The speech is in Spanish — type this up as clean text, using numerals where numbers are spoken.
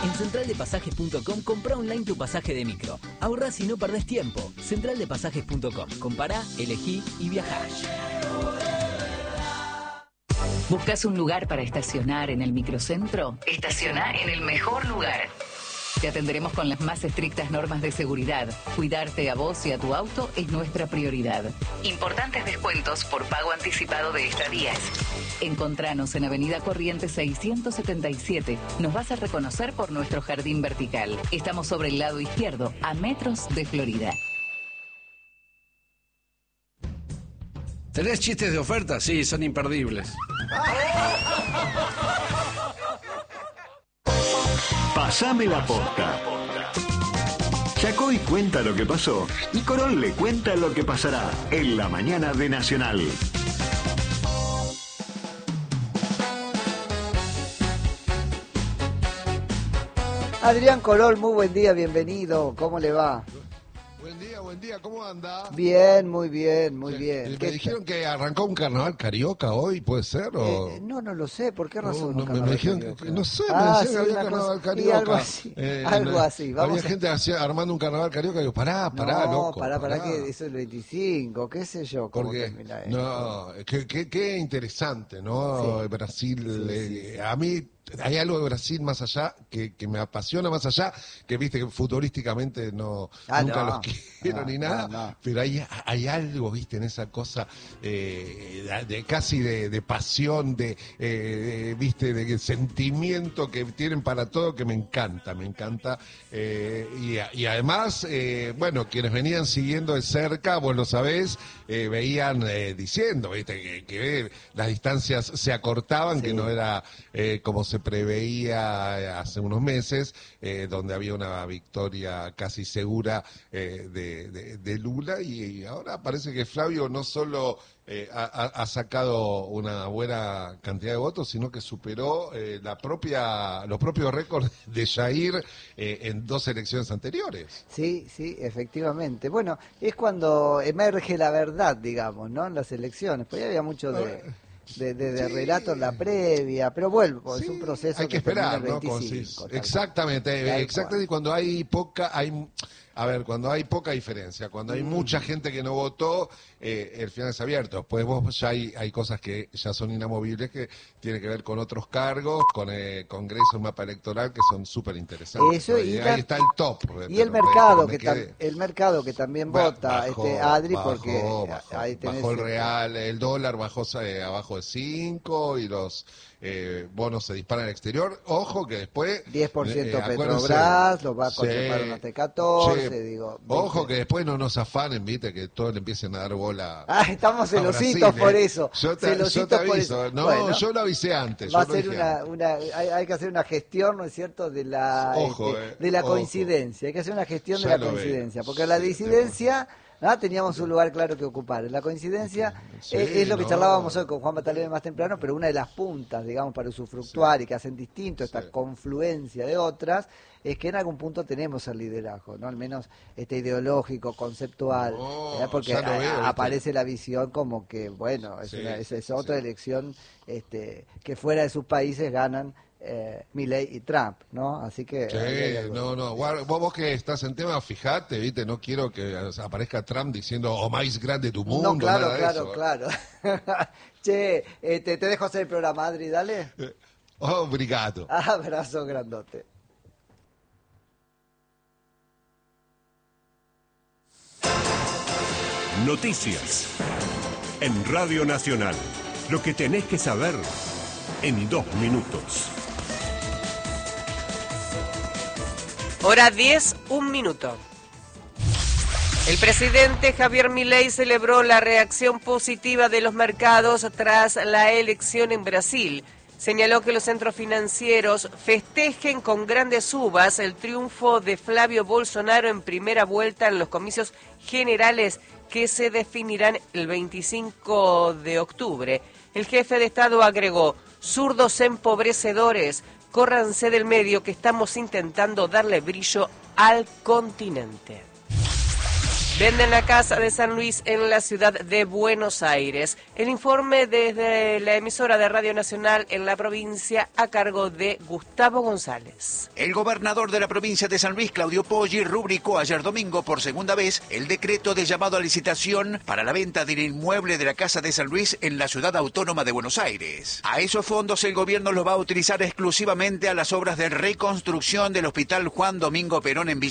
En centraldepasajes.com comprá online tu pasaje de micro. Ahorrás y no perdés tiempo. Centraldepasajes.com. Compará, elegí y viajá. ¿Buscas un lugar para estacionar en el microcentro? Estaciona en el mejor lugar. Te atenderemos con las más estrictas normas de seguridad. Cuidarte a vos y a tu auto es nuestra prioridad. Importantes descuentos por pago anticipado de estadías. Encontranos en Avenida Corrientes 677. Nos vas a reconocer por nuestro jardín vertical. Estamos sobre el lado izquierdo, a metros de Florida. ¿Tenés chistes de oferta? Sí, son imperdibles. Pasame la posta. Chacoy cuenta lo que pasó y Corol le cuenta lo que pasará en la mañana de Nacional. Adrián Corol, muy buen día, bienvenido. ¿Cómo le va? Buen día, ¿cómo anda? Bien, muy bien, muy bien. Me dijeron que arrancó un carnaval carioca hoy, ¿puede ser? O... No lo sé, ¿por qué razón? Me dijeron que, no sé, me decían que había carnaval carioca. Y algo así, algo así. Había gente armando un carnaval carioca y digo, pará, loco. Pará, que eso es el 25, qué sé yo. Porque, qué interesante, ¿no? Sí. Brasil, a mí... Hay algo de Brasil más allá que me apasiona más allá, que viste que futurísticamente nunca los quiero ni nada, pero hay algo, viste, en esa cosa casi de pasión, viste, de sentimiento que tienen para todo, que me encanta, y además, bueno, quienes venían siguiendo de cerca, vos lo sabés, veían diciendo, viste, que las distancias se acortaban, sí. Que no era como se preveía hace unos meses, donde había una victoria casi segura de Lula, y ahora parece que Flavio no solo ha sacado una buena cantidad de votos, sino que superó los propios récords de Jair en 2 elecciones anteriores. Sí, efectivamente. Bueno, es cuando emerge la verdad, digamos, ¿no? En las elecciones, porque había mucho de relato en la previa, pero vuelvo, es un proceso hay que esperar, ¿no? 25, exactamente, y cuando hay poca diferencia, cuando hay mucha gente que no votó, el final es abierto. Pues vos ya hay cosas que ya son inamovibles, que tienen que ver con otros cargos, con el Congreso, el mapa electoral, que son súper interesantes. Eso, y ahí está el top. Y el mercado, que también vota, Adri, porque ahí tenés... Bajó el real, el dólar bajó abajo de 5 y los... bonos se disparan al exterior. Ojo que después 10% Petrobras, los bancos se paran hasta 14, digo. Ojo que después no nos afanen, viste, que todos le empiecen a dar bola. Estamos celositos por eso. Yo te aviso. No, bueno, yo lo avisé antes. Va a ser hay que hacer una gestión, ¿no es cierto?, de la coincidencia. Hay que hacer una gestión de la coincidencia, porque la disidencia... teníamos un lugar claro que ocupar. La coincidencia es lo que charlábamos hoy con Juan Batalene más temprano, pero una de las puntas, digamos, para usufructuar y que hacen distinto esta confluencia de otras, es que en algún punto tenemos el liderazgo, ¿no? Al menos ideológico, conceptual, porque aparece la visión como que, bueno, es otra elección que fuera de sus países ganan Milei y Trump, ¿no? Así que... Vos que estás en tema, fijate, ¿viste? No quiero que aparezca Trump diciendo o más grande tu mundo. No, claro. Che, te dejo hacer el programa, Adri, dale. Obrigado. Abrazo grandote. Noticias en Radio Nacional. Lo que tenés que saber en 2 minutos. Hora 10, 1 minuto. El presidente Javier Milei celebró la reacción positiva de los mercados tras la elección en Brasil. Señaló que los centros financieros festejen con grandes subas el triunfo de Flavio Bolsonaro en primera vuelta en los comicios generales que se definirán el 25 de octubre. El jefe de Estado agregó: zurdos empobrecedores, córranse del medio que estamos intentando darle brillo al continente. Venden la Casa de San Luis en la ciudad de Buenos Aires. El informe desde la emisora de Radio Nacional en la provincia a cargo de Gustavo González. El gobernador de la provincia de San Luis, Claudio Poggi, rubricó ayer domingo por segunda vez el decreto de llamado a licitación para la venta del inmueble de la Casa de San Luis en la ciudad autónoma de Buenos Aires. A esos fondos el gobierno los va a utilizar exclusivamente a las obras de reconstrucción del Hospital Juan Domingo Perón en Villa